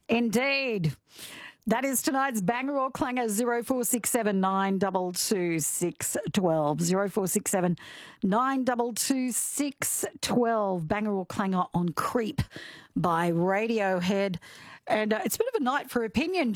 Indeed. That is tonight's banger or clanger, 0467 922 612. 0467 922 612. Banger or clanger on Creep by Radiohead. And it's a bit of a night for opinion.